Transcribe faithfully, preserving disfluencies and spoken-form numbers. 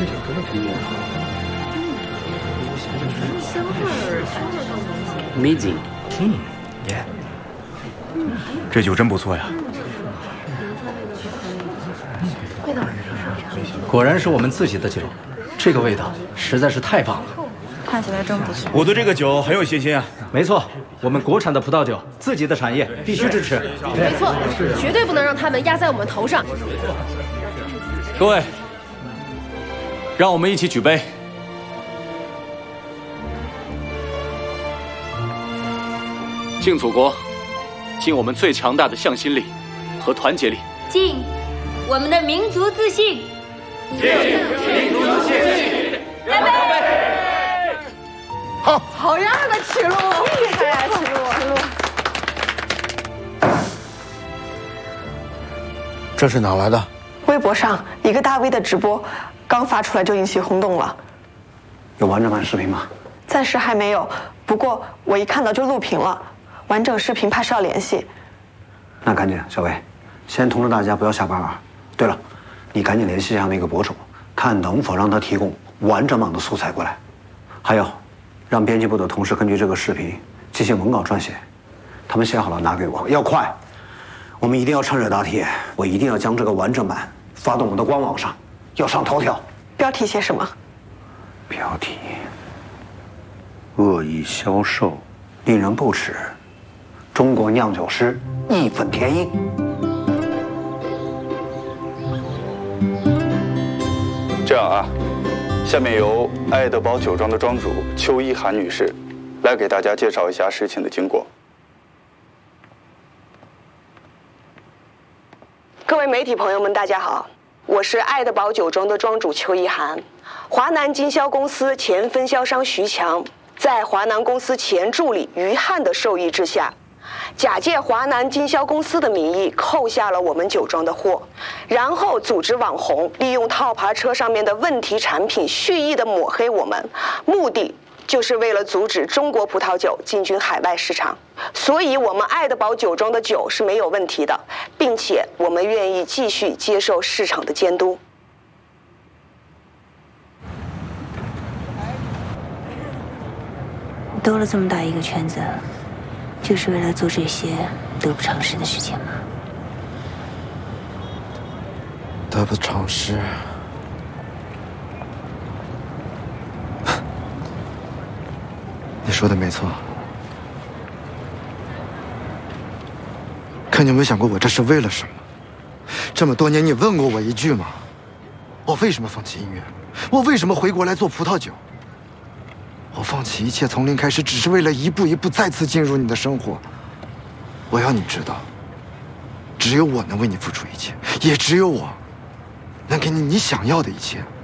这酒真的挺好。 香味儿，香味儿倒明显。 Amazing， 嗯，耶，这酒真不错呀。 味道果然是我们自己的酒，这个味道实在是太棒了。 看起来真不错。 我对这个酒很有信心啊。 没错，我们国产的葡萄酒，自己的产业必须支持。 没错，绝对不能让他们压在我们头上。 各位，让我们一起举杯。 敬祖国，敬我们最强大的向心力和团结力， 敬我们的民族自信， 敬民族自信，干杯！ 好，好样的，齐路，厉害呀，齐路，齐路。 这是哪来的？ 微博上一个大 V 的直播，刚发出来就引起轰动了。 有完整版视频吗？ 暂时还没有，不过我一看到就录屏了。 完整视频怕是要联系， 那赶紧，小薇，先通知大家不要下班啊。对了，你赶紧联系一下那个博主，看能否让他提供完整版的素材过来。还有，让编辑部的同事根据这个视频进行文稿撰写，他们写好了拿给我，要快。我们一定要趁热打铁，我一定要将这个完整版发到我们的官网上，要上头条。 标题写什么？ 标题：恶意销售，令人不齿。 中国酿酒师义愤填膺。 这样啊，下面由爱德堡酒庄的庄主邱一涵女士来给大家介绍一下事情的经过。 各位媒体朋友们，大家好，我是爱德堡酒庄的庄主邱一涵。华南经销公司前分销商徐强，在华南公司前助理于汉的授意之下。 假借华南经销公司的名义扣下了我们酒庄的货，然后组织网红利用套牌车上面的问题产品蓄意的抹黑我们，目的就是为了阻止中国葡萄酒进军海外市场。所以，我们爱德堡酒庄的酒是没有问题的，并且我们愿意继续接受市场的监督。 兜了这么大一个圈子。 就是为了做这些得不偿失的事情吗？ 得不偿失。你说的没错。可你有没有想过，我这是为了什么？这么多年，你问过我一句吗？我为什么放弃音乐？我为什么回国来做葡萄酒？ 我放弃一切，从零开始，只是为了一步一步再次进入你的生活。我要你知道，只有我能为你付出一切，也只有我能给你你想要的一切。